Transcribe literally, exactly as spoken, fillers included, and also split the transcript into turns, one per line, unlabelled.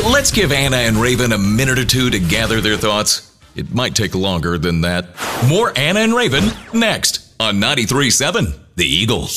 let's give Anna and Raven a minute or two to gather their thoughts. It might take longer than that. More Anna and Raven next on ninety-three point seven The Eagle.